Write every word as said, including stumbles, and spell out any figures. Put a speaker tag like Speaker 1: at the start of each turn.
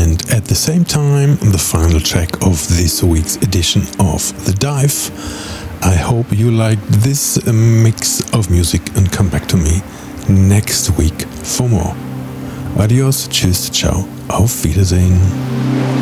Speaker 1: and at the same time the final track of this week's edition of The Dive. I hope you liked this uh, mix of music and come back to me next week for more. Adios, tschüss, ciao, auf Wiedersehen.